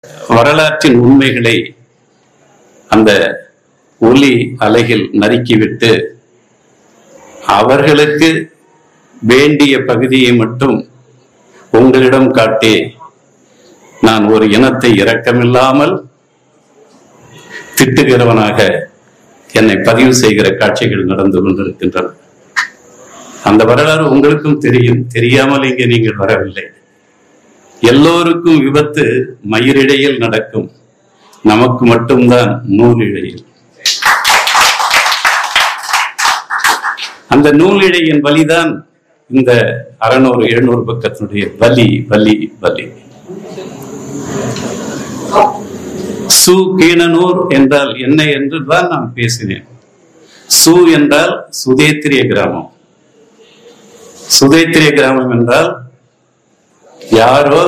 வரலாற்றின் உண்மைகளை அந்த ஒலி அலைகள் நறுக்கிவிட்டு அவர்களுக்கு வேண்டிய பகுதியை மட்டும் உங்களிடம் காட்டி நான் ஒரு இனத்தை இரக்கமில்லாமல் திட்டுகிறவனாக என்னை பதிவு செய்கிற காட்சிகள் நடந்து கொண்டிருக்கின்றன. அந்த வரலாறு உங்களுக்கும் தெரியும், தெரியாமல் இங்கே நீங்கள் வரவில்லை. எல்லோருக்கும் விபத்து மயிரிழையில் நடக்கும், நமக்கு மட்டும்தான் நூலிழையில். அந்த நூலிழையின் வலிதான் இந்த 600-700 பக்கத்தினுடைய வலி வலி வலி. சு கீணனூர் என்றால் என்ன என்றுதான் நான் பேசினேன். சு என்றால் சுதேத்திரிய கிராமம். சுதேத்திரிய கிராமம் என்றால் யாரோ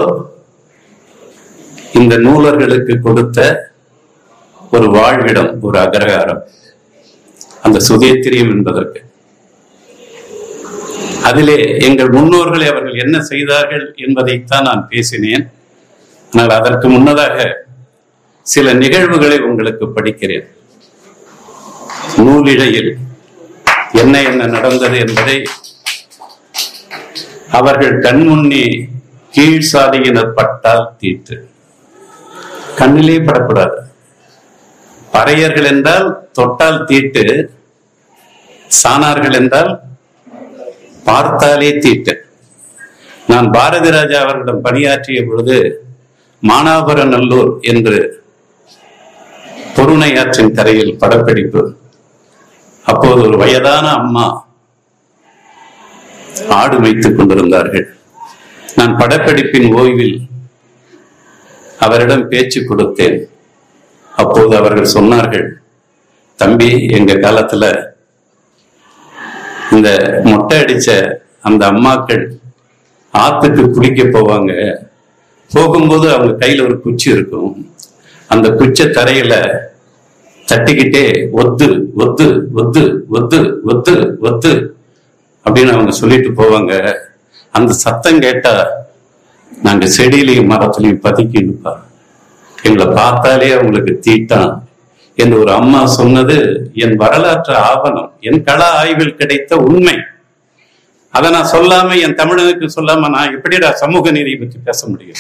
இந்த நூலர்களுக்கு கொடுத்த ஒரு வாழ்விடம், ஒரு அகரகாரம், அந்த சுதேத்திரியம் என்பதற்கு. அதிலே எங்கள் முன்னோர்களை அவர்கள் என்ன செய்தார்கள் என்பதைத்தான் நான் பேசினேன். ஆனால் அதற்கு முன்னதாக சில நிகழ்வுகளை உங்களுக்கு படிக்கிறேன். நூலிழையில் என்ன என்ன நடந்தது என்பதை அவர்கள் கண்முன்னே கீழ் சாதியினர் பட்டால் தீட்டு. கண்ணிலே படக்கூடாது. பறையர்கள் என்றால் தொட்டால் தீட்டு, சாணார்கள் என்றால் பார்த்தாலே தீட்டு. நான் பாரதி ராஜா அவர்களிடம் பணியாற்றிய பொழுது மானாபுரநல்லூர் என்று பொருணை ஆற்றின் கரையில் படப்பிடிப்பு. அப்போது ஒரு வயதான அம்மா ஆடு வைத்துக் கொண்டிருந்தார்கள். நான் படப்பிடிப்பின் ஓய்வில் அவரிடம் பேச்சு கொடுத்தேன். அப்போது அவர்கள் சொன்னார்கள், தம்பி, எங்க காலத்துல இந்த மொட்டை அடிச்ச அந்த அம்மாக்கள் ஆத்துக்கு குளிக்க போவாங்க. போகும்போது அவங்க கையில ஒரு குச்சி இருக்கும். அந்த குச்சை தரையில தட்டிக்கிட்டே ஒத்து ஒத்து ஒத்து ஒத்து ஒத்து ஒத்து அப்படின்னு அவங்க சொல்லிட்டு போவாங்க. அந்த சத்தம் கேட்டா நாங்க செடியிலையும் மரத்துலையும் பதுக்கி நிற்பா. எங்களை பார்த்தாலே அவங்களுக்கு தீட்டான் என்று ஒரு அம்மா சொன்னது என் வரலாற்று ஆவணம், என் கள ஆய்வில் கிடைத்த உண்மை. அதை நான் சொல்லாம, என் தமிழனுக்கு சொல்லாம நான் எப்படிடா சமூக நீதியை பற்றி பேச முடியும்?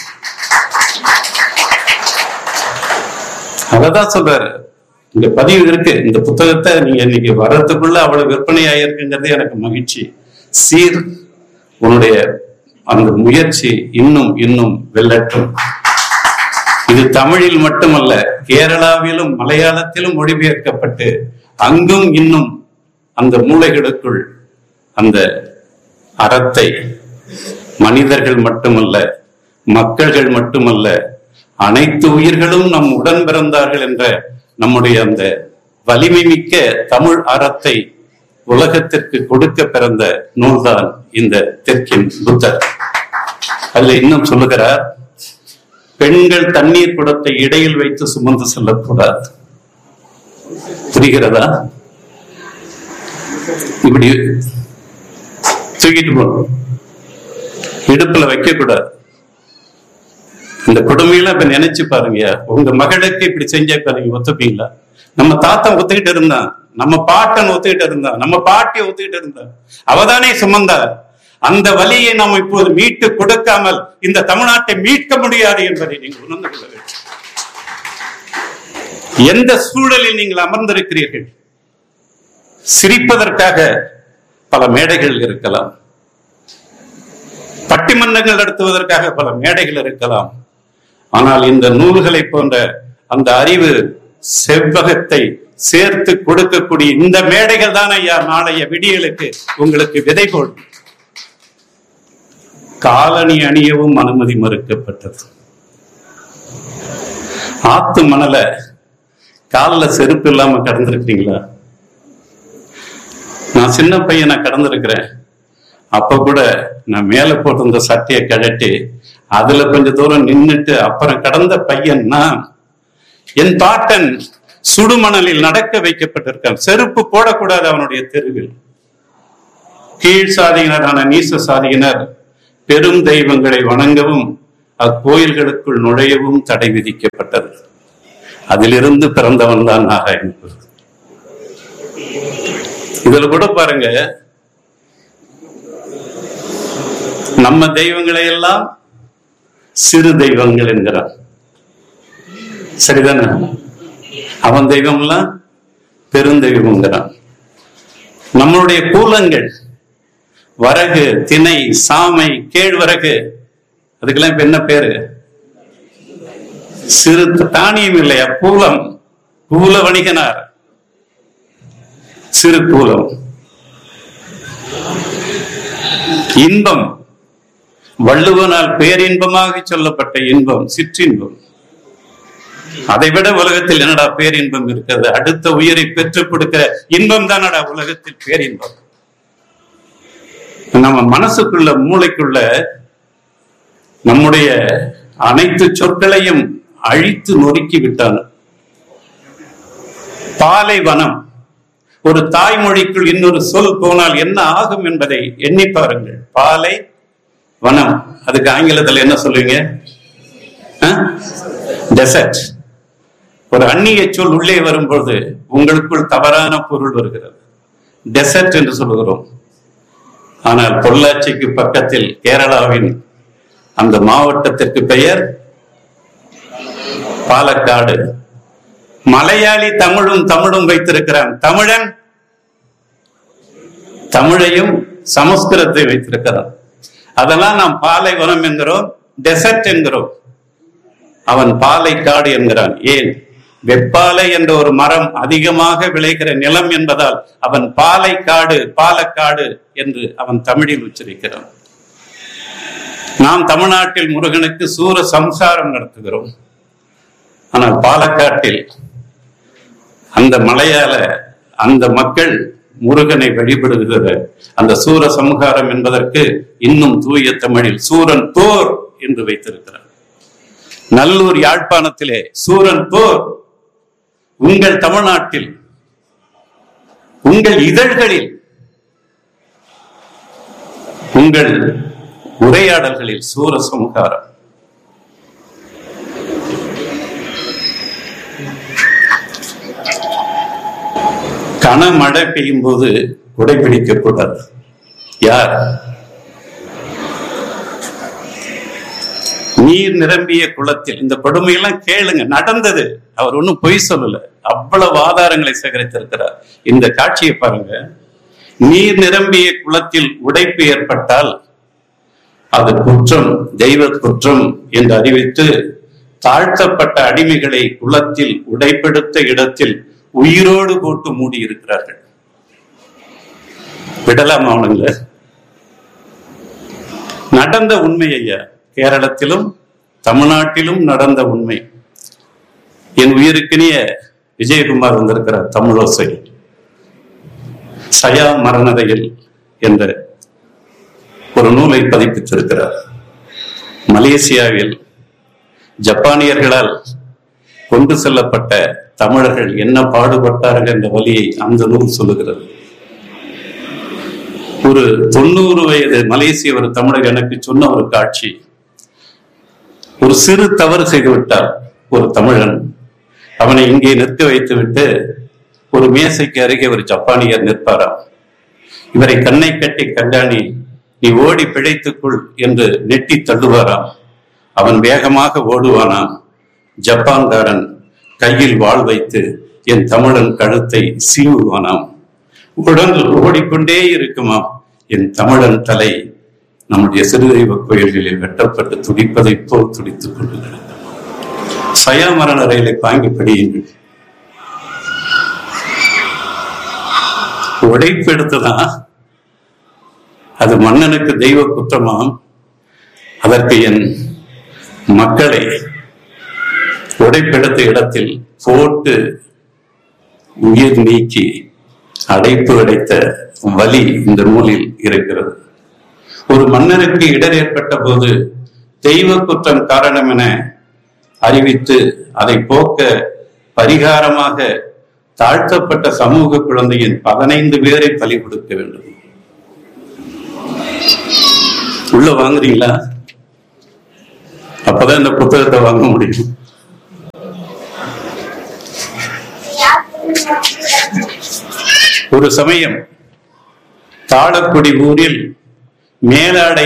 அததான் சொல்றாரு. இந்த பதிவு இருக்கு, இந்த புத்தகத்தை நீங்க இன்னைக்கு வர்றதுக்குள்ள அவ்வளவு விற்பனை ஆயிருக்குங்கிறது எனக்கு மகிழ்ச்சி. சீர், உன்னுடைய அந்த முயற்சி இன்னும் இன்னும் வெல்லட்டும். இது தமிழில் மட்டுமல்ல, கேரளாவிலும் மலையாளத்திலும் மொழிபெயர்க்கப்பட்டு அங்கும் இன்னும் அந்த மூளைகளுக்குள் அந்த அறத்தை மனிதர்கள் மட்டுமல்ல, மக்கள்கள் மட்டுமல்ல, அனைத்து உயிர்களும் நம் உடன் பிறந்தார்கள் என்ற நம்முடைய அந்த வலிமை மிக்க தமிழ் அறத்தை உலகத்திற்கு கொடுக்க பிறந்த நூல்தான் இந்த தெற்கின் புத்தர். அதுல இன்னும் சொல்லுகிறார், பெண்கள் தண்ணீர் குடத்தை இடையில் வைத்து சுமந்து செல்லக்கூடாது. புரிகிறதா? இப்படி தூக்கிட்டு போகணும், இடுப்புல வைக்க கூடாது. இந்த கொடுமையெல்லாம் இப்ப நினைச்சு பாருங்க. உங்க மகளுக்கு இப்படி செஞ்சா இப்ப நீங்க ஒத்துப்பீங்களா? நம்ம தாத்தன் ஒத்துக்கிட்டு இருந்தான், நம்ம பாட்டன் ஒத்துக்கிட்டு இருந்தான், நம்ம பாட்டியை ஒத்துக்கிட்டு இருந்தான், அவதானே சுமந்தார். அந்த வலியை நாம் இப்போது மீட்டு கொடுக்காமல் இந்த தமிழ்நாட்டை மீட்க முடியாது என்பதை நீங்கள் உணர்ந்து கொள்ள வேண்டும். எந்த சூழலில் நீங்கள் அமர்ந்திருக்கிறீர்கள்? சிரிப்பதற்காக பல மேடைகள் இருக்கலாம், பட்டிமன்றங்கள் நடத்துவதற்காக பல மேடைகள் இருக்கலாம். ஆனால் இந்த நூல்களை போன்ற அந்த அறிவு செவ்வகத்தை சேர்த்து கொடுக்கக்கூடிய இந்த மேடைகள் தான் ஐயா நாளைய விடியலுக்கு உங்களுக்கு விதை போடும். காலணி அணியவும் அனுமதி மறுக்கப்பட்டது. ஆத்து மணல காலில் செருப்பு இல்லாம கடந்திருக்கீங்களா? நான் சின்ன பையனை கடந்திருக்கிறேன். அப்ப கூட நான் மேல போட்டிருந்த சட்டையை கழட்டி அதுல கொஞ்சம் தூரம் நின்றுட்டு அப்புறம் கடந்த பையன் நான். என் பாட்டன் சுடுமணலில் நடக்க வைக்கப்பட்டிருக்கான். செருப்பு போடக்கூடாது அவனுடைய தெருவில். கீழ் சாதியினரான நீச சாதியினர் பெரும் தெய்வங்களை வணங்கவும் அக்கோயில்களுக்குள் நுழையவும் தடை விதிக்கப்பட்டது. அதிலிருந்து பிறந்தவன் தான் நாராயணகுரு. இதுல கூட பாருங்க, நம்ம தெய்வங்களை எல்லாம் சிறு தெய்வங்கள் என்கிறான். சரிதானே? அவன் தெய்வம்லாம் பெருந்தெய்வம்ங்கிறான். நம்மளுடைய கூலங்கள் வரகு, திணை, சாமை, கேழ்வரகு, அதுக்கெல்லாம் இப்ப என்ன பேரு? சிறு தானியம் இல்லையா? கூலம். கூல வணிகனார், சிறு கூலம். இன்பம், வள்ளுவனால் பேரின்பமாக சொல்லப்பட்ட இன்பம் சிற்றின்பம். அதைவிட உலகத்தில் என்னடா பேரின்பம் இருக்கிறது? அடுத்த உயிரை பெற்றுக் கொடுக்கிற இன்பம் தானடா உலகத்தில் பேரின்பம். நம்ம மனசுக்குள்ள, மூளைக்குள்ள நம்முடைய அனைத்து சொற்களையும் அழித்து நொறுக்கி விட்டான். பாலைவனம், ஒரு தாய்மொழிக்குள் இன்னொரு சொல் போனால் என்ன ஆகும் என்பதை எண்ணி பாருங்கள். பாலை வனம், அதுக்கு ஆங்கிலத்தில் என்ன சொல்லுவீங்க? டெசர்ட். ஒரு அந்நிய சொல் உள்ளே வரும்போது உங்களுக்குள் தவறான பொருள் வருகிறது. டெசர்ட் என்று சொல்லுகிறோம். ஆனால் பொள்ளாச்சிக்கு பக்கத்தில் கேரளாவின் அந்த மாவட்டத்திற்கு பெயர் பாலக்காடு. மலையாளி தமிழும் வைத்திருக்கிறான். தமிழன் தமிழையும் சமஸ்கிருதத்தை வைத்திருக்கிறான். அதெல்லாம் நாம் பாலைவனம் என்கிறோம், டெசர்ட் என்கிறோம். அவன் பாலைக்காடு என்கிறான். ஏன்? வெப்பாலை என்ற ஒரு மரம் அதிகமாக விளைகிற நிலம் என்பதால் அவன் பாலைக்காடு, பாலக்காடு என்று அவன் தமிழில் உச்சரிக்கிறான். நாம் தமிழ்நாட்டில் முருகனுக்கு சூர சம்சாரம் நடத்துகிறோம். ஆனால் பாலக்காட்டில் அந்த மலையாள அந்த மக்கள் முருகனை வழிபடுகிற அந்த சூர சம்ஹாரம் என்பதற்கு இன்னும் தூய தமிழில் சூரன் போர் என்று வைத்திருக்கிறார். நல்லூர் யாழ்ப்பாணத்திலே சூரன் போர். உங்கள் தமிழ்நாட்டில், உங்கள் இதழ்களில், உங்கள் உரையாடல்களில் சூர சம்ஹாரம். கனமழை பெய்யும் போது குடை பிடிக்கக்கூடாது. யார்? நீர் நிரம்பிய குளத்தில். இந்த கொடுமையெல்லாம் கேளுங்க, நடந்தது. அவர் ஒன்னும் பொய் சொல்லல, அவ்வளவு ஆதாரங்களை சேகரித்திருக்கிறார். இந்த காட்சியை பாருங்க. நீர் நிரம்பிய குளத்தில் உடைப்பு ஏற்பட்டால் அது குற்றம், தெய்வ குற்றம் என்று அறிவித்து தாழ்த்தப்பட்ட அடிமைகளை குளத்தில் உடைப்பெடுத்த இடத்தில் உயிரோடு போட்டு மூடி இருக்கிறார்கள். விடலாமா அவனுங்கள? நடந்த உண்மை ஐயா. கேரளத்திலும் தமிழ்நாட்டிலும் நடந்த உண்மை. என் உயிருக்கினிய விஜயகுமார் வந்திருக்கிறார். தமிழோசை சயா மரணதையில் என்ற ஒரு நூலை பதிப்பித்திருக்கிறார். மலேசியாவில் ஜப்பானியர்களால் கொண்டு செல்லப்பட்ட தமிழர்கள் என்ன பாடுபட்டார்கள் என்ற வழியை அந்த நூல் சொல்லுகிறது. ஒரு 90 வயது மலேசிய ஒரு தமிழர் எனக்கு சொன்ன ஒரு காட்சி. ஒரு சிறு தவறு செய்து விட்டார் ஒரு தமிழன். அவனை இங்கே நிற்க வைத்து விட்டு ஒரு மேசைக்கு அருகே ஒரு ஜப்பானியர் நிற்பாராம். இவரை கண்ணை கட்டி கண்டாணி, நீ ஓடி பிழைத்துக்குள் என்று நெட்டி தள்ளுவாராம். அவன் வேகமாக ஓடுவானாம். ஜப்பான்காரன் கையில் வாள் வைத்து என் தமிழன் கழுத்தை சீவுவானாம். உடல் ஓடிக்கொண்டே இருக்குமாம். என் தமிழன் தலை நம்முடைய சிறு தெய்வ கோயில்களில் வெட்டப்பட்டு துடிப்பதை போல் துடித்துக் கொண்டு சயா மரண ரயிலை தாங்கி படியுங்கள். உடைப்பு எடுத்துதான் அது மன்னனுக்கு தெய்வ குற்றமாம். அதற்கு என் மக்களை உடைப்பெடுத்த இடத்தில் போட்டு உயிர் நீக்கி அடைப்பு அடைத்த வலி இந்த நூலில் இருக்கிறது. ஒரு மன்னருக்கு இடர் ஏற்பட்ட போது தெய்வ குற்றம் காரணம் என அறிவித்து அதை போக்க பரிகாரமாக தாழ்த்தப்பட்ட சமூக குழந்தையின் 15 பேரை பலி கொடுக்க வேண்டும். உள்ள வாங்குறீங்களா? அப்பதான் இந்த புத்தகத்தை வாங்க முடியும். ஒரு சமயம் தாழக்குடி ஊரில் மேலாடை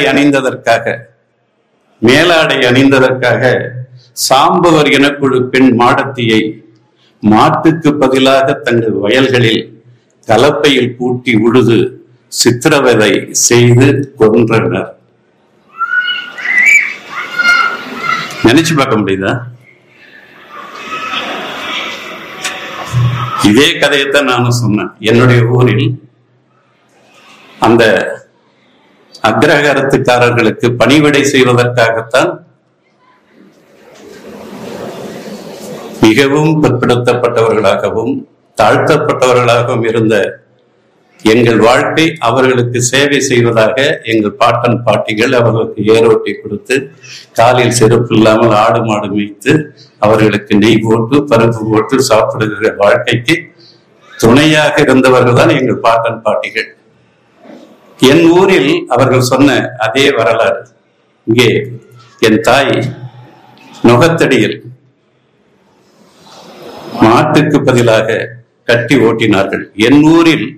அணிந்ததற்காக சாம்பவர் எனக்குழு பெண் மாடத்தியை மாட்டுக்கு பதிலாக தங்கள் வயல்களில் கலப்பையில் பூட்டி உழுது சித்திரவதை செய்து கொன்றனர். நினைச்சு பார்க்க முடியுதா? இதே கதையைத்தான் நானும் சொன்னேன். என்னுடைய ஊரில் அந்த அக்ரஹாரத்துக்காரர்களுக்கு பணிவிடை செய்வதற்காகத்தான் மிகவும் பிற்படுத்தப்பட்டவர்களாகவும் தாழ்த்தப்பட்டவர்களாகவும் இருந்த எங்கள் வாழ்க்கை அவர்களுக்கு சேவை செய்வதாக எங்கள் பாட்டன் பாட்டிகள் அவர்களுக்கு ஏரோட்டி கொடுத்து காலில் செருப்பு இல்லாமல் ஆடு மாடு மேய்த்து அவர்களுக்கு நெய் போட்டு பருப்பு போட்டு சாப்பிடுகிற வாழ்க்கைக்கு துணையாக இருந்தவர்கள் தான் எங்கள் பாட்டன் பாட்டிகள். என் ஊரில் அவர்கள் சொன்ன அதே வரலாறு. இங்கே என் தாய் நுகத்தடியில் மாட்டுக்கு பதிலாக கட்டி ஓட்டினார்கள். என் ஊரில்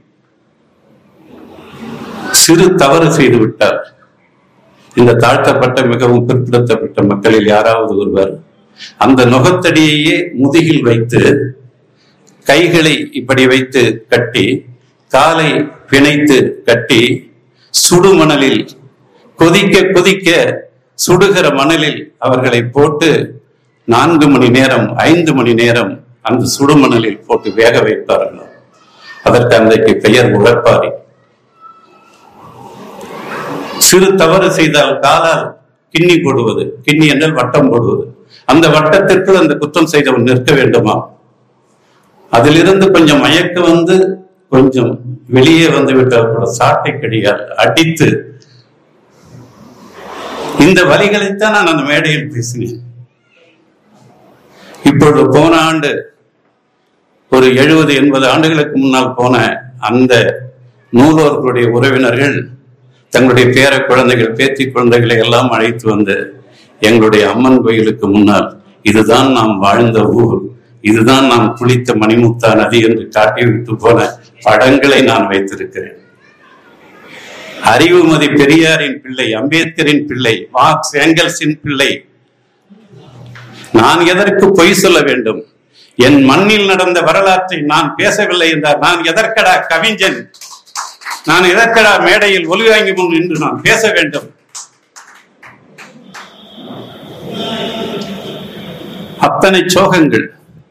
சிறு தவறு செய்து விட்டார் இந்த தாழ்த்தப்பட்ட மிகவும் பிற்படுத்தப்பட்ட மக்களில் யாராவது ஒருவர் அந்த நுகத்தடியையே முதுகில் வைத்து கைகளை இப்படி வைத்து கட்டி காலை பிணைத்து கட்டி சுடுமணலில் கொதிக்க கொதிக்க சுடுகிற மணலில் அவர்களை போட்டு 4 மணி நேரம் 5 மணி நேரம் அந்த சுடுமணலில் போட்டு வேக வைப்பார்கள். அதற்கு அன்றைக்கு பெயர் உழப்பாரி. சிறு தவறு செய்தால் காலால் கிண்ணி போடுவது, கிண்ணி என்றால் வட்டம் போடுவது. அந்த வட்டத்திற்குள் அந்த குற்றம் செய்தவன் நிற்க வேண்டுமா? அதிலிருந்து கொஞ்சம் மயக்க வந்து கொஞ்சம் வெளியே வந்து விட்டால் கூட சாட்டை கடியால் அடித்து இந்த வழிகளைத்தான் நான் அந்த மேடையில் பேசினேன். இப்பொழுது போன ஆண்டு ஒரு 70-80 ஆண்டுகளுக்கு முன்னால் போன அந்த நூலோர்களுடைய உறவினர்கள் தங்களுடைய பேர குழந்தைகள் பேத்தி குழந்தைகளை எல்லாம் அழைத்து வந்து எங்களுடைய அம்மன் கோயிலுக்கு முன்னால் இதுதான் நாம் வாழ்ந்த ஊர், இதுதான் நாம் குளித்த மணிமுத்தா நதி என்று காட்டிவிட்டு போன படங்களை நான் வைத்திருக்கிறேன். அறிவுமதி பெரியாரின் பிள்ளை, அம்பேத்கரின் பிள்ளை, மார்க்ஸ் ஏங்கல்ஸின் பிள்ளை. நான் எதற்கு பொய் சொல்ல வேண்டும்? என் மண்ணில் நடந்த வரலாற்றை நான் பேசவில்லை என்றார் நான் எதற்கடா கவிஞன்? நான் எதற்கடா மேடையில் ஒலி வாங்கி முன் என்று நான் பேச வேண்டும்? அத்தனை சோகங்கள்.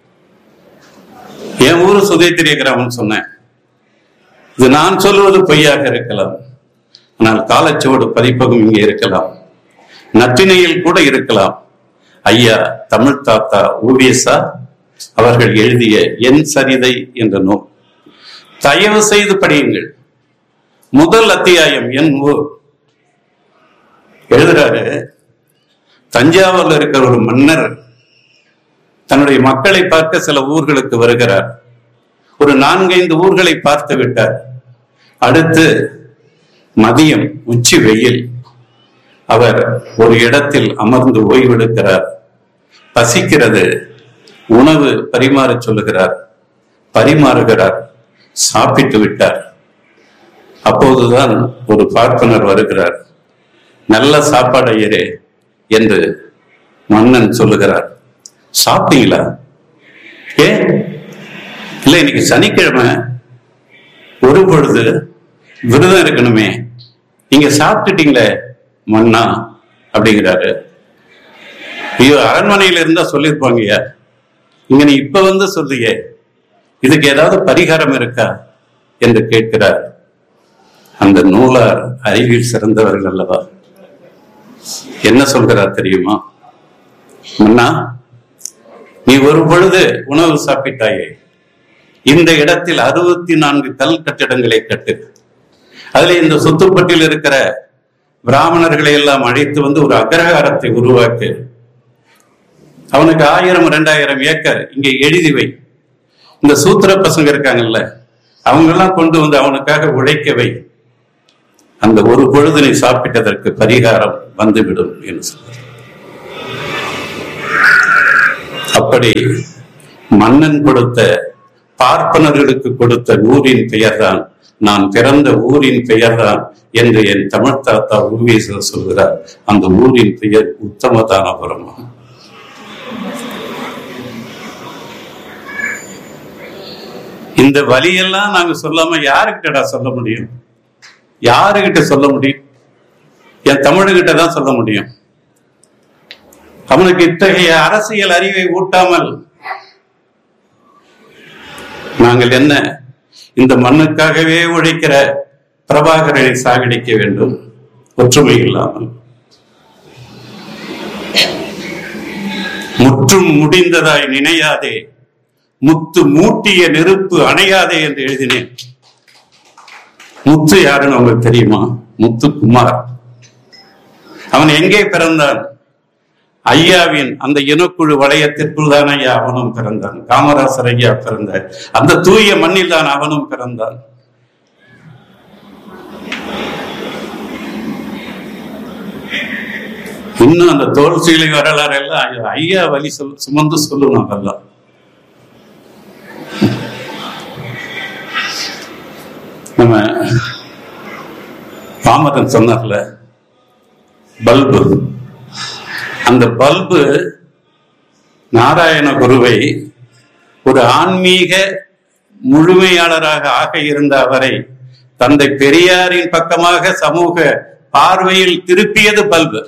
என் ஊரு சுதேத்திரிய கிராமம் சொன்னேன். இது நான் சொல்லுவது பொய்யாக இருக்கலாம், ஆனால் காலச்சுவடு பதிப்பகம் இங்கே இருக்கலாம், நற்றினையில் கூட இருக்கலாம். ஐயா தமிழ் தாத்தா ஊவேசா அவர்கள் எழுதிய என் சரிதை என்ற நூல் தயவு செய்து படியுங்கள். முதல் அத்தியாயம் என் ஊர். எழுதுறாரு, தஞ்சாவூர்ல இருக்கிற ஒரு மன்னர் தன்னுடைய மக்களை பார்க்க சில ஊர்களுக்கு வருகிறார். ஒரு 4-5 ஊர்களை பார்த்து விட்டார். அடுத்து மதியம் உச்சி வெயில். அவர் ஒரு இடத்தில் அமர்ந்து ஓய்வெடுக்கிறார். பசிக்கிறது. உணவு பரிமாற சொல்லுகிறார். பரிமாறுகிறார். சாப்பிட்டு விட்டார். அப்போதுதான் ஒரு பார்ப்பனர் வருகிறார். நல்ல சாப்பாடு ஐயரே என்று மன்னன் சொல்லுகிறார். சாப்பிட்டீங்களா? ஏன் இல்ல, இன்னைக்கு சனிக்கிழமை, ஒரு பொழுது விரதம் இருக்கணுமே, நீங்க சாப்பிட்டுட்டீங்களே மன்னா அப்படிங்கிறாரு. ஐயோ, அரண்மனையில இருந்தா சொல்லியிருப்பாங்கய்யா, இங்க நீ இப்ப வந்து சொல்றியே, இதுக்கு ஏதாவது பரிகாரம் இருக்கா என்று கேட்கிறார். அந்த நூலார் அறிவில் சிறந்தவர்கள் அல்லவா, என்ன சொல்கிறார் தெரியுமா? மன்னா, நீ ஒரு பொழுது உணவு சாப்பிட்டாயே, இந்த இடத்தில் 64 கல் கட்டிடங்களை கட்டு, அதுல இந்த சொத்துப்பட்டில் இருக்கிற பிராமணர்களை எல்லாம் அழைத்து வந்து ஒரு அக்ரஹாரத்தை உருவாக்கு, அவனுக்கு 1000-2000 ஏக்கர் இங்கே எழுதி வை, இந்த சூத்திர பசங்க இருக்காங்கல்ல அவங்க எல்லாம் கொண்டு வந்து அவனுக்காக உழைக்க வை, அந்த ஒரு பொழுது நீ சாப்பிட்டதற்கு பரிகாரம் வந்துவிடும் என்று சொல்றார். அப்படி மன்னன் கொடுத்த, பார்ப்பனர்களுக்கு கொடுத்த ஊரின் பெயர்தான், நான் பிறந்த ஊரின் பெயர்தான் என்று என் தமிழ் தாத்தா உவேசர் சொல்கிறார். அந்த ஊரின் பெயர் உத்தமதானபுரம். இந்த வழியெல்லாம் நாங்க சொல்லாம யாருக்கிட்டடா சொல்ல முடியும்? யாருகிட்ட சொல்ல முடியும்? என் தமிழகிட்ட தான் சொல்ல முடியும். அவனுக்கு இத்தகைய அரசியல் அறிவை ஊட்டாமல் நாங்கள் என்ன இந்த மண்ணுக்காகவே உழைக்கிற பிரபாகரனை சாகடிக்க வேண்டும்? ஒற்றுமை இல்லாமல். முற்றும் முடிந்ததாய் நினையாதே, முத்து மூட்டிய நெருப்பு அணையாதே என்று எழுதினேன். முத்து யாருன்னு உங்களுக்கு தெரியுமா? முத்துக்குமார். அவன் எங்கே பிறந்தான்? ஐயாவின் அந்த இனக்குழு வளையத்திற்குள் தான் ஐயா அவனும் பிறந்தான். காமராசர் ஐயா பிறந்தார். அந்த தூய மண்ணில் தான் அவனும் பிறந்தான். இன்னும் அந்த தோல் சீலை வரலாறு எல்லாம் ஐயா வழி சுமந்து சொல்லணும். அதெல்லாம் நம்ம பாமரன் சொன்னார்ல, பல்பு. அந்த பல்பு நாராயண குருவை ஒரு ஆன்மீக முழுமையாளராக ஆக இருந்த அவரை தந்தை பெரியாரின் பக்கமாக சமூக பார்வையில் திருப்பியது பல்பு.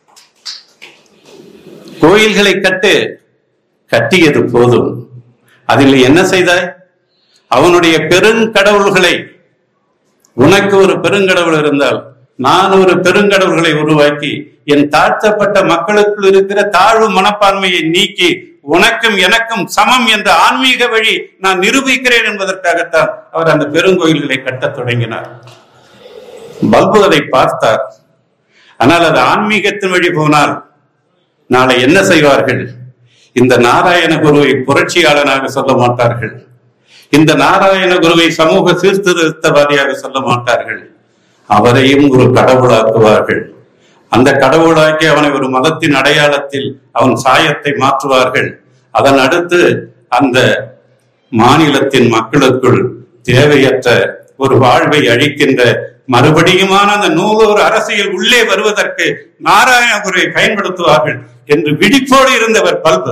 கோயில்களை கட்டியது போதும், அதில் என்ன செய்தாய்? அவனுடைய பெருங்கடவுள்களை, உனக்கு ஒரு பெருங்கடவுள் இருந்தால் நான் ஒரு பெருங்கடவுள்களை உருவாக்கி என் தாழ்த்தப்பட்ட மக்களுக்குள் இருக்கிற தாழ்வு மனப்பான்மையை நீக்கி உனக்கும் எனக்கும் சமம் என்ற ஆன்மீக வழி நான் நிரூபிக்கிறேன் என்பதற்காகத்தான் அவர் அந்த பெருங்கோயில்களை கட்டத் தொடங்கினார். பல்பு அதை பார்த்தார். ஆனால் அது ஆன்மீகத்தின் வழி போனால் நாளை என்ன செய்வார்கள்? இந்த நாராயண குருவை புரட்சியாளனாக சொல்ல மாட்டார்கள். இந்த நாராயண குருவை சமூக சீர்திருத்தவாதியாக சொல்ல மாட்டார்கள். அவரையும் ஒரு கடவுளாக்குவார்கள். அந்த கடவுளாக்கி அவனை ஒரு மதத்தின் அடையாளத்தில் அவன் சாயத்தை மாற்றுவார்கள். அதன் அடுத்து அந்த மாநிலத்தின் மக்களுக்குள் தேவையற்ற ஒரு வாழ்வை அழிக்கின்ற மறுபடியுமான அந்த 100 அரசியல் உள்ளே வருவதற்கு நாராயண குருவை பயன்படுத்துவார்கள் என்று விழிப்போடு இருந்தவர் பல்பு.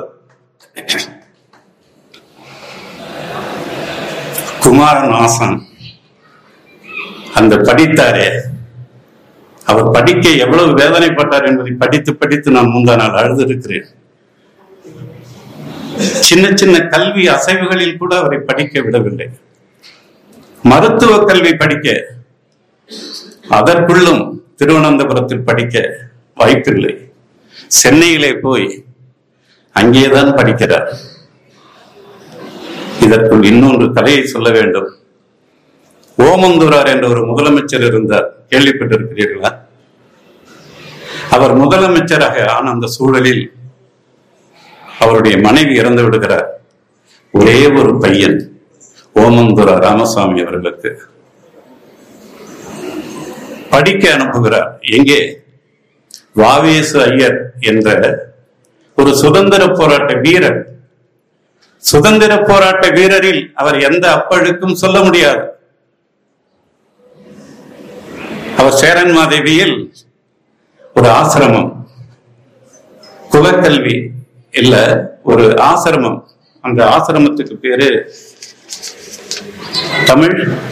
குமாரன் ஆசான் அந்த படித்தாரே, அவர் படிக்க எவ்வளவு வேதனைப்பட்டார் என்பதை படித்து நான் முந்தா நாள் அழுதிருக்கிறேன். சின்ன சின்ன கல்வி அசைவுகளில் கூட அவரை படிக்க விடவில்லை. மருத்துவ கல்வி படிக்க, அதற்குள்ளும் திருவனந்தபுரத்தில் படிக்க வாய்ப்பில்லை. சென்னையிலே போய் அங்கேதான் படிக்கிறார். இதற்குள் இன்னொன்று கதையை சொல்ல வேண்டும். ஓமந்தூரார் என்ற ஒரு முதலமைச்சர் இருந்தார், கேள்விப்பட்டிருக்கிறீர்களா? அவர் முதலமைச்சராக ஆன அந்த சூழலில் அவருடைய மனைவி இறந்து விடுகிறார். ஒரே ஒரு பையன், ஓமந்தூரா ராமசாமி அவர்களுக்கு படிக்க அனுப்புகிறார். எங்கே? வாவேசு ஐயர் என்ற ஒரு சுதந்திர போராட்ட வீரர். சுதந்திர போராட்ட வீரரில் அவர் எந்த அப்பழுக்கும் சொல்ல முடியாது. அவர் சேரன் மாதேவியில் ஒரு ஆசிரமம், குலக்கல்வி இல்ல ஒரு ஆசிரமம். அந்த ஆசிரமத்துக்கு பேரு தமிழ்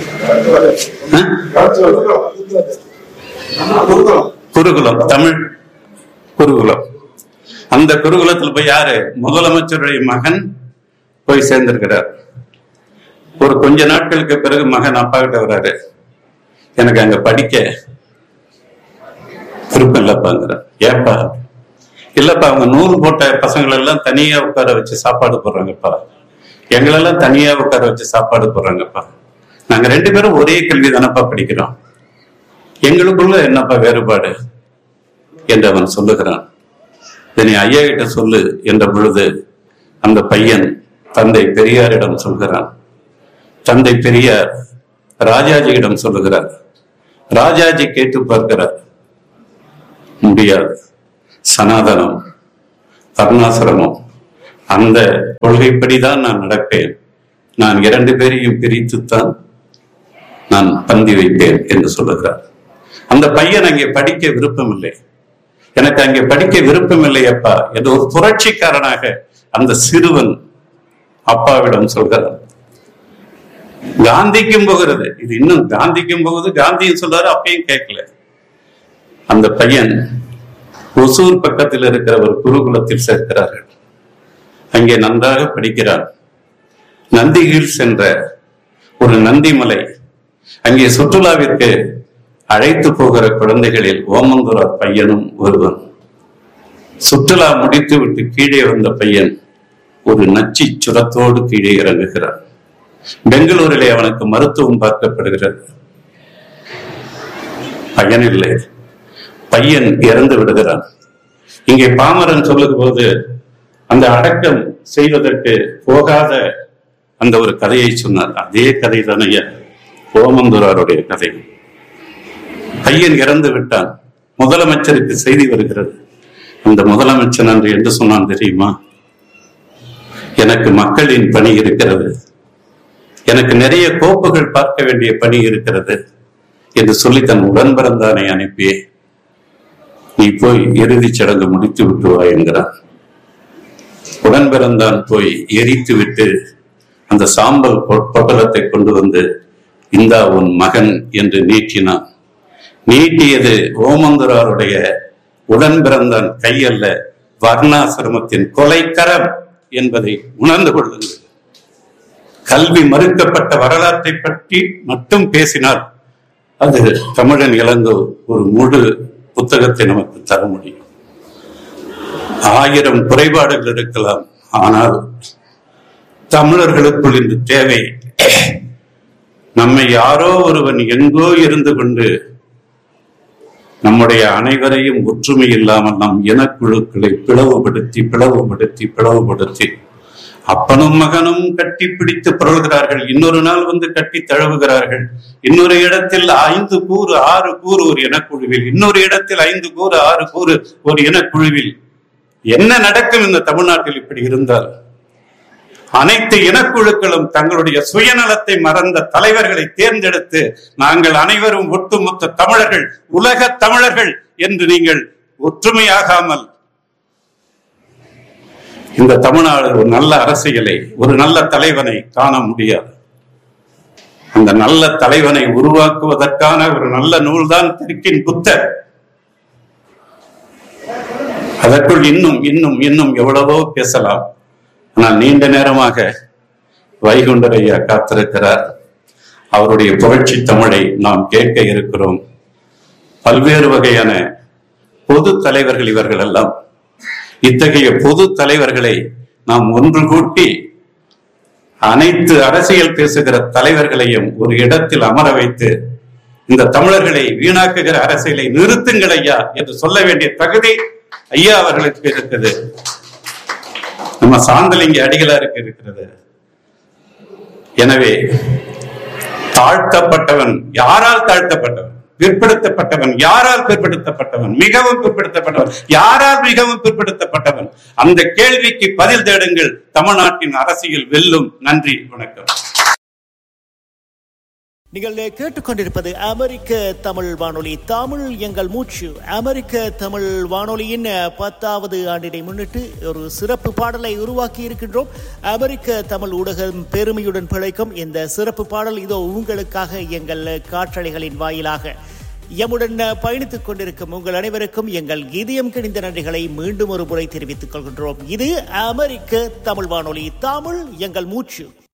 குருகுலம், தமிழ் குருகுலம். அந்த குருகுலத்தில் போய் யாரு? முதலமைச்சருடைய மகன் போய் சேர்ந்திருக்கிறார். ஒரு கொஞ்ச நாட்களுக்கு பிறகு மகன் அப்பா கிட்ட வர்றாரு, எனக்கு அங்க படிக்க விருப்பம் இல்லப்பாங்கிறார். ஏப்பா? இல்லப்பா, அவங்க நூல் போட்ட பசங்களை எல்லாம் தனியா உட்கார வச்சு சாப்பாடு போடுறாங்கப்பா, எங்களெல்லாம் தனியா உட்கார வச்சு சாப்பாடு போடுறாங்கப்பா, நாங்க 2 பேரும் ஒரே கல்வி தானப்பா படிக்கிறோம், எங்களுக்குள்ள என்னப்பா வேறுபாடு என்று அவன் சொல்லுகிறான். இதனை ஐயா கிட்ட சொல்லு என்ற பொழுது அந்த பையன் தந்தை பெரியாரிடம் சொல்கிறான். தந்தை பெரியார் ராஜாஜியிடம் சொல்லுகிறார். ராஜாஜி கேட்டு பார்க்கிறார். முடியாது. சனாதனம், வர்ணாசிரமம், அந்த கொள்கைப்படிதான் நான் நடப்பேன். நான் 2 பேரையும் பிரித்துத்தான் நான் பந்தி வைப்பேன் என்று சொல்லுகிறார். அந்த பையன் அங்கே படிக்க விருப்பம் இல்லை. எனக்கு அங்கே படிக்க விருப்பம் இல்லை அப்பா என்று ஒரு புரட்சிக்காரனாக அந்த சிறுவன் அப்பாவிடம் சொல்கிறார். காந்திக்கும் போகிறது, இது இன்னும் காந்திக்கும் போகுது. காந்தியும் சொல்றாரு, அப்பையும் கேட்கல. அந்த பையன் ஒசூர் பக்கத்தில் இருக்கிற ஒரு குருகுலத்தில் சேர்க்கிறார்கள். அங்கே நன்றாக படிக்கிறான். நந்தி ஹில்ஸ் என்ற ஒரு நந்திமலை, அங்கே சுற்றுலாவிற்கு அழைத்து போகிற குழந்தைகளில் ஓமந்தூரார் பையனும் ஒருவன். சுற்றுலா முடித்து விட்டு கீழே வந்த பையன் ஒரு நச்சு சுரத்தோடு கீழே இறங்குகிறான். பெங்களூரிலே அவனுக்கு மருத்துவம் பார்க்கப்படுகிறது. பையன் இல்லை, பையன் இறந்து விடுகிறான். இங்கே பாமரன் சொல்லும் போது அந்த அடக்கம் செய்வதற்கு போகாத அந்த ஒரு கதையை சொன்னார். அதே கதை தானே ஓமந்தூராருடைய கதை. பையன் இறந்து விட்டான். முதலமைச்சருக்கு செய்தி வருகிறது. அந்த முதலமைச்சர் அன்று என்று சொன்னான் தெரியுமா? எனக்கு மக்களின் பணி இருக்கிறது, எனக்கு நிறைய கோப்புகள் பார்க்க வேண்டிய பணி இருக்கிறது என்று சொல்லி தன் உடன் பிறந்தானை அனுப்பி நீ போய் இறுதிச் சடங்கு முடித்து விட்டு வா என்கிறான். உடன் பிறந்தான் போய் எரித்து விட்டு அந்த சாம்பல் பொட்டலத்தை கொண்டு வந்து இந்தா உன் மகன் என்று நீட்டினான். நீட்டியது ஓமந்தூராருடைய உடன் பிறந்தான் கையல்ல, வர்ணாசிரமத்தின் கொலைக்கரம் என்பதை உணர்ந்து கொள்ளுங்கள். கல்வி மறுக்கப்பட்ட வரலாற்றை பற்றி மட்டும் பேசினால் அது தமிழன் இளங்கோ ஒரு முழு புத்தகத்தை நமக்கு தர முடியும். 1000 குறைபாடுகள் இருக்கலாம், ஆனால் தமிழர்களுக்குள் இந்த தேவை. நம்மை யாரோ ஒருவன் எங்கோ இருந்து கொண்டு நம்முடைய அனைவரையும் ஒற்றுமை இல்லாமல் நம் இனக்குழுக்களை பிளவுபடுத்தி அப்பனும் மகனும் கட்டி பிடித்து புரள்கிறார்கள். இன்னொரு நாள் வந்து கட்டி தழுவுகிறார்கள். இன்னொரு இடத்தில் 5 கூறு 6 கூறு ஒரு இனக்குழுவில், இன்னொரு இடத்தில் 5 கூறு 6 கூறு ஒரு இனக்குழுவில். என்ன நடக்கும் இந்த தமிழ்நாட்டில் இப்படி இருந்தால்? அனைத்து இனக்குழுக்களும் தங்களுடைய சுயநலத்தை மறந்த தலைவர்களை தேர்ந்தெடுத்து நாங்கள் அனைவரும் ஒட்டுமொத்த தமிழர்கள், உலக தமிழர்கள் என்று நீங்கள் ஒற்றுமையாகாமல் இந்த தமிழ்நாடு ஒரு நல்ல அரசியலை, ஒரு நல்ல தலைவனை காண முடியாது. அந்த நல்ல தலைவனை உருவாக்குவதற்கான ஒரு நல்ல நூல்தான் தெற்கின் புத்தர். அதற்குள் இன்னும் இன்னும் இன்னும் எவ்வளவோ பேசலாம். ஆனால் நீண்ட நேரமாக வைகுண்டர் ஐயா காத்திருக்கிறார். அவருடைய புரட்சி தமிழை நாம் கேட்க இருக்கிறோம். பல்வேறு வகையான பொது தலைவர்கள் இவர்கள் எல்லாம். இத்தகைய பொது தலைவர்களை நாம் ஒன்று கூட்டி அனைத்து அரசியல் பேசுகிற தலைவர்களையும் ஒரு இடத்தில் அமர வைத்து இந்த தமிழர்களை வீணாக்குகிற அரசியலை நிறுத்துங்கள் ஐயா என்று சொல்ல வேண்டிய தகுதி ஐயா அவர்களுக்கு இருக்குது. நம்ம சாந்தலிங்க அடிகளாருக்கு இருக்கிறது. எனவே தாழ்த்தப்பட்டவன் யாரால் தாழ்த்தப்பட்டவன்? பிற்படுத்தப்பட்டவன் யாரால் பிற்படுத்தப்பட்டவன்? மிகவும் பிற்படுத்தப்பட்டவன் யாரால் மிகவும் பிற்படுத்தப்பட்டவன்? அந்த கேள்விக்கு பதில் தேடுங்கள். தமிழ்நாட்டின் அரசியல் வெல்லும். நன்றி, வணக்கம். நீங்கள் கேட்டுக்கொண்டிருப்பது அமெரிக்க தமிழ் வானொலி, தமிழ் எங்கள் மூச்சு. அமெரிக்க தமிழ் வானொலியின் 10வது ஆண்டினை முன்னிட்டு ஒரு சிறப்பு பாடலை உருவாக்கி இருக்கின்றோம். அமெரிக்க தமிழ் ஊடகம் பெருமையுடன் பிழைக்கும் இந்த சிறப்பு பாடல் இதோ உங்களுக்காக எங்கள் காற்றலைகளின் வாயிலாக. எம்முடன் பயணித்துக் கொண்டிருக்கும் உங்கள் அனைவருக்கும் எங்கள் இதயம் கிணிந்த நன்றிகளை மீண்டும் ஒரு முறை தெரிவித்துக் கொள்கின்றோம். இது அமெரிக்க தமிழ் வானொலி, தமிழ் எங்கள் மூச்சு.